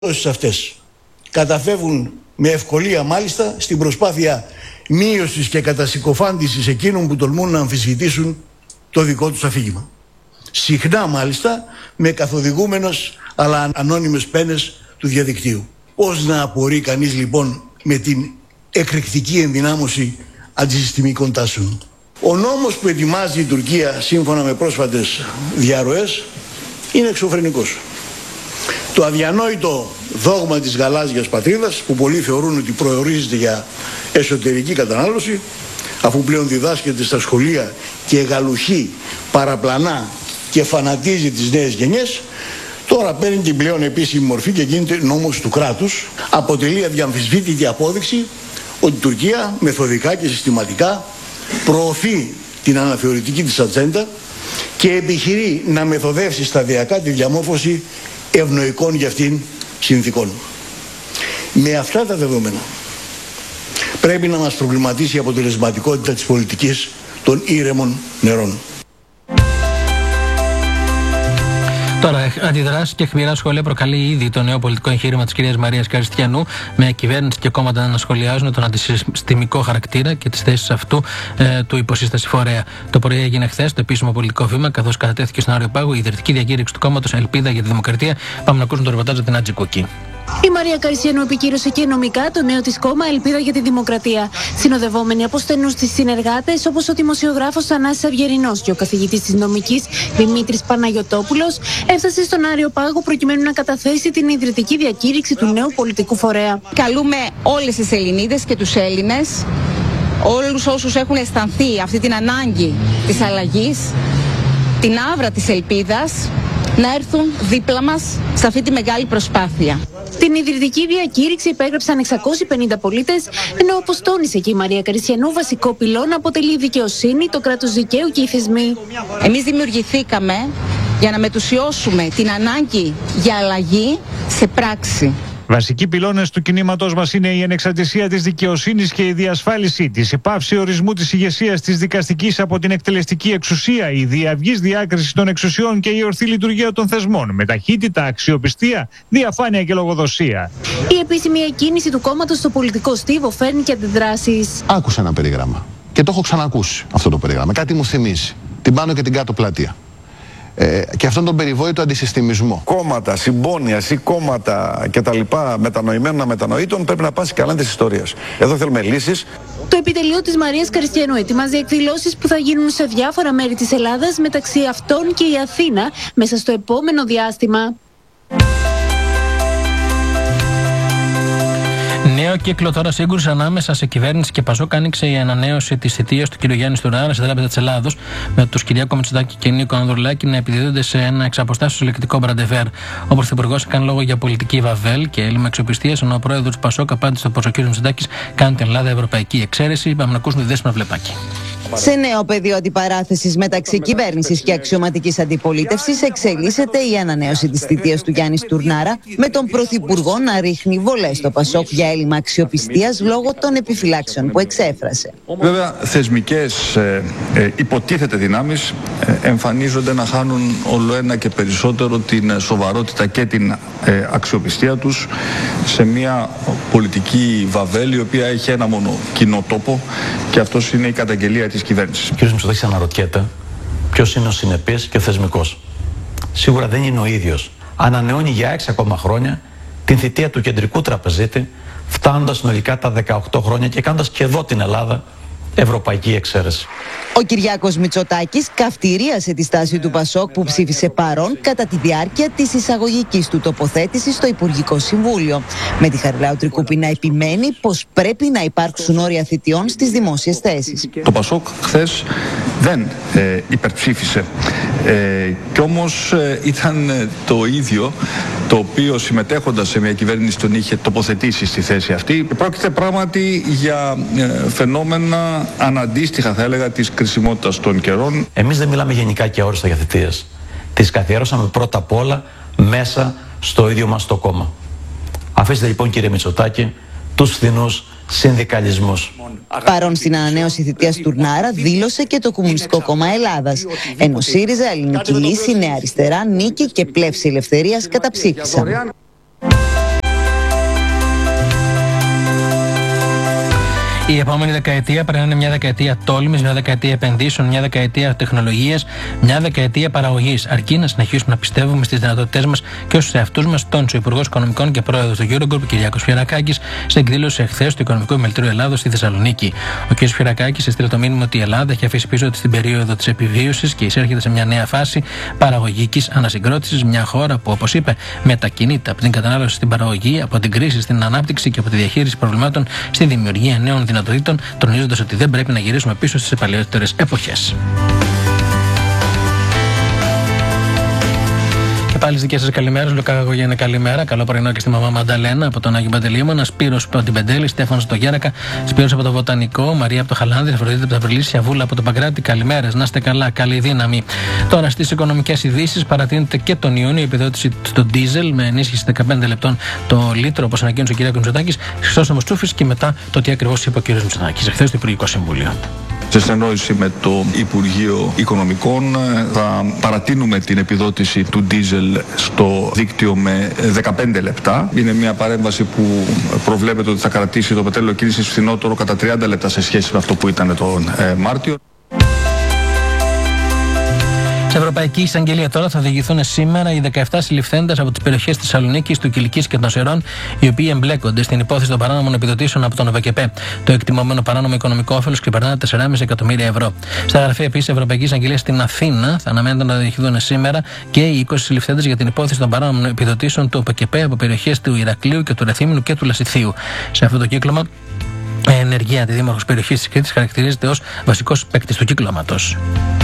Αυτές καταφεύγουν με ευκολία μάλιστα στην προσπάθεια μείωσης και κατασυκοφάντησης εκείνων που τολμούν να αμφισβητήσουν το δικό τους αφήγημα. Συχνά μάλιστα με καθοδηγούμενος αλλά ανώνυμες πένες του διαδικτύου. Πώς να απορεί κανείς λοιπόν με την εκρηκτική ενδυνάμωση αντισυστημικών τάσεων? Ο νόμος που ετοιμάζει η Τουρκία σύμφωνα με πρόσφατες διαρροές είναι εξωφρενικός. Το αδιανόητο δόγμα της γαλάζιας πατρίδας, που πολλοί θεωρούν ότι προορίζεται για εσωτερική κατανάλωση, αφού πλέον διδάσκεται στα σχολεία και γαλουχεί, παραπλανά και φανατίζει τις νέες γενιές, τώρα παίρνει την πλέον επίσημη μορφή και γίνεται νόμος του κράτους. Αποτελεί αδιαμφισβήτητη απόδειξη ότι η Τουρκία μεθοδικά και συστηματικά προωθεί την αναθεωρητική της ατζέντα και επιχειρεί να μεθοδεύσει σταδιακά τη διαμόρφωση ευνοϊκών για αυτήν συνθήκων. Με αυτά τα δεδομένα πρέπει να μας προβληματίσει η αποτελεσματικότητα της πολιτικής των ήρεμων νερών. Τώρα, αντιδράσεις και αιχμηρά σχόλια προκαλεί ήδη το νέο πολιτικό εγχείρημα της κυρίας Μαρίας Καριστιανού, με κυβέρνηση και κόμματα να σχολιάζουν τον αντισυστημικό χαρακτήρα και τις θέσεις αυτού του υποσύσταση φορέα. Το πρωί έγινε χθες το επίσημο πολιτικό βήμα, καθώς κατατέθηκε στον Άριο Πάγο η ιδρυτική διακήρυξη του κόμματος Ελπίδα για τη Δημοκρατία. Πάμε να ακούσουμε το ρεπορτάζ από την Άτζη Κούκκι. Η Μαρία Καριστιανού επικύρωσε και νομικά το νέο της κόμμα Ελπίδα για τη Δημοκρατία, συνοδευόμενη από στενούς της συνεργάτες όπως ο δημοσιογράφος Θανάσης Αυγερινός και ο καθηγητής της νομικής Δημήτρης Παναγιωτόπουλος, έφτασε στον Άριο Πάγο προκειμένου να καταθέσει την ιδρυτική διακήρυξη του νέου πολιτικού φορέα. Καλούμε όλες τις Ελληνίδες και τους Έλληνες, όλους όσους έχουν αισθανθεί αυτή την ανάγκη της αλλαγής, την άβρα της ελπίδας, να έρθουν δίπλα μας σε αυτή τη μεγάλη προσπάθεια. Την ιδρυτική διακήρυξη υπέγραψαν 650 πολίτες, ενώ όπως τόνισε και η Μαρία Καριστιανού, βασικό πυλώνα αποτελεί η δικαιοσύνη, το κράτος δικαίου και οι θεσμοί. Εμείς δημιουργηθήκαμε για να μετουσιώσουμε την ανάγκη για αλλαγή σε πράξη. Βασικοί πυλώνες του κινήματός μας είναι η ανεξαρτησία της δικαιοσύνης και η διασφάλισή της, η πάυση ορισμού της ηγεσίας της δικαστικής από την εκτελεστική εξουσία, η διαυγής διάκριση των εξουσιών και η ορθή λειτουργία των θεσμών, με ταχύτητα, αξιοπιστία, διαφάνεια και λογοδοσία. Η επίσημη εκκίνηση του κόμματος στο πολιτικό στίβο φέρνει και αντιδράσεις. Άκουσα ένα περίγραμμα και το έχω ξανακούσει αυτό το περίγραμμα. Κάτι μου θυμίζει την πάνω και την κάτω πλατεία. Και αυτόν τον περιβόητο αντισυστημισμό. Κόμματα, συμπόνιας ή κόμματα κτλ. Μετανοημένων αμετανοήτων πρέπει να πάσει καλά της ιστορίας. Εδώ θέλουμε λύσεις. Το επιτελείο της Μαρίας Καριστιανού ετοιμάζει εκδηλώσεις που θα γίνουν σε διάφορα μέρη της Ελλάδας, μεταξύ αυτών και η Αθήνα, μέσα στο επόμενο διάστημα. Νέο κύκλο τώρα σύγκρουση ανάμεσα σε κυβέρνηση και Πασόκ άνοιξε η ανανέωση της θητείας του κ. Γιάννη Τουρνάρα στη Τράπεζα της Ελλάδος, με τους Κυριάκο Μητσοτάκη και Νίκο Ανδρουλάκη να επιδίδονται σε ένα εξαποστάσεως ελεκτικό μπραντεφέρ. Ο Πρωθυπουργός έκανε λόγο για πολιτική βαβέλ και έλλειμμα αξιοπιστίας, ενώ ο πρόεδρος του Πασόκ απάντησε πως ο κ. Μητσοτάκης κάνει την Ελλάδα ευρωπαϊκή εξαίρεση. Πάμε να ακούσουμε τη Δέσποινα Βλεπάκη. Σε νέο πεδίο αντιπαράθεσης μεταξύ κυβέρνησης και αξιωματικής αντιπολίτευσης εξελίσσεται η ανανέωση της θητείας του Γιάννη Τουρνάρα, με τον Πρωθυπουργό να ρίχνει βολές στο Πασόκ για έλλειμμα αξιοπιστίας λόγω των επιφυλάξεων που εξέφρασε. Βέβαια, θεσμικές υποτίθεται δυνάμεις εμφανίζονται να χάνουν όλο ένα και περισσότερο την σοβαρότητα και την αξιοπιστία τους σε μια πολιτική βαβέλη, η οποία έχει ένα μόνο κοινό τόπο, και αυτός είναι η καταγγελία της κυβέρνησης. Ο κ. Μητσοτάκης αναρωτιέται ποιος είναι ο συνεπής και ο θεσμικός. Σίγουρα δεν είναι ο ίδιος. Ανανεώνει για 6 ακόμα χρόνια την θητεία του κεντρικού τραπεζίτη, φτάνοντας συνολικά τα 18 χρόνια και κάνοντας και εδώ την Ελλάδα ευρωπαϊκή εξαίρεση. Ο Κυριάκος Μητσοτάκης καυτηρίασε τη στάση του Πασόκ, που ψήφισε παρόν κατά τη διάρκεια της εισαγωγικής του τοποθέτησης στο Υπουργικό Συμβούλιο, με τη Χαριλάου Τρικούπη να επιμένει πως πρέπει να υπάρξουν όρια θητιών στις δημόσιες θέσεις. Το Πασόκ χθες δεν υπερψήφισε, κι όμως ήταν το ίδιο το οποίο, συμμετέχοντας σε μια κυβέρνηση, τον είχε τοποθετήσει στη θέση αυτή. Πρόκειται πράγματι για φαινόμενα αναντίστοιχα, θα έλεγα, της κρισιμότητας των καιρών. Εμείς δεν μιλάμε γενικά και αόριστα για θητείες. Τις καθιέρωσαμε πρώτα απ' όλα μέσα στο ίδιο μας το κόμμα. Αφήστε λοιπόν, κύριε Μητσοτάκη, τους φθηνούς συνδικαλισμούς. Παρόν στην ανανέωση θητείας Τουρνάρα δήλωσε και το Κομμουνιστικό Κόμμα Ελλάδας, ενώ ΣΥΡΙΖΑ, Ελληνική Λύση, Νέα Αριστερά, Νίκη και Πλεύση Ελευθερίας καταψήφισαν. Η επόμενη δεκαετία πρέπει να είναι μια δεκαετία τόλμης, μια δεκαετία επενδύσεων, μια δεκαετία τεχνολογίας, μια δεκαετία παραγωγής. Αρκεί να συνεχίσουμε να πιστεύουμε στις δυνατότητές μας και στους εαυτούς μας, τόνισε ο Υπουργός Οικονομικών και Πρόεδρος του Eurogroup, Κυριάκος Φιερακάκης, σε εκδήλωση εχθές του Οικονομικού Επιμελητηρίου Ελλάδος στη Θεσσαλονίκη. Ο κ. Φιερακάκης έστειλε το μήνυμα ότι η Ελλάδα έχει αφήσει πίσω της την περίοδο της επιβίωσης και εισέρχεται σε μια νέα φάση παραγωγικής ανασυγκρότησης. Μια χώρα που, όπως είπε, μετακινείται από την κατανάλωση στην παραγωγή, από την κρίση στην ανάπτυξη και από τη διαχείριση προβλημάτων στη δημιουργία νέων δυνατοτήτων, τονίζοντας ότι δεν πρέπει να γυρίσουμε πίσω στις παλαιότερες εποχές. Πάλι στις δικές σας καλημέρες, Λουκά Γογέννη, καλημέρα. Καλό πρωινό και στη μαμά Μανταλένα από τον Άγιο Παντελεήμονα, Σπύρος από την Πεντέλη, Στέφανος από το Γέρακα, Σπύρος από το Βοτανικό, Μαρία από το Χαλάνδρη, Αφροδίτη από τα Βρυλίσια, Βούλα από το Παγκράτη. Καλημέρες, να είστε καλά, καλή δύναμη. Τώρα στις οικονομικές ειδήσεις παρατείνεται και τον Ιούνιο η επιδότηση στο ντίζελ με ενίσχυση 15 λεπτών το λίτρο, όπως ανακοίνωσε ο κ. Μητσοτάκης. Χρυσόστομος Τσούφης και μετά το τι ακριβώς είπε ο κ. Μητσοτάκης εχθές στο Υπουργικό Συμβούλιο. Σε συνεννόηση με το Υπουργείο Οικονομικών θα παρατείνουμε την επιδότηση του ντίζελ στο δίκτυο με 15 λεπτά. Είναι μια παρέμβαση που προβλέπεται ότι θα κρατήσει το πετρέλαιο κίνησης φθηνότερο κατά 30 λεπτά σε σχέση με αυτό που ήταν τον Μάρτιο. Στην Ευρωπαϊκή Εισαγγελία τώρα θα διηγηθούν σήμερα οι 17 συλληφθέντες από τις περιοχές της Θεσσαλονίκης, του Κιλκής και των Σερών, οι οποίοι εμπλέκονται στην υπόθεση των παράνομων επιδοτήσεων από τον ΟΒΚΕΠ. Το εκτιμωμένο παράνομο οικονομικό όφελος ξεπερνά 4,5 εκατομμύρια ευρώ. Στα γραφεία επίσης της Ευρωπαϊκής Εισαγγελίας στην Αθήνα θα αναμένεται να διηγηθούν σήμερα και οι 20 συλληφθέντες για την υπόθεση των παράνομων επιδοτήσεων του ΟΒΚΕΠ από περιοχές του Ηρακλείου και του Ρεθύμνου και του Λασιθίου. Σε αυτό το κύκλωμα, η ενεργεία αντιδήμαρχος περιοχής της Κρήτης χαρακτηρίζεται ως βασικός παίκτης του κύκλωματος.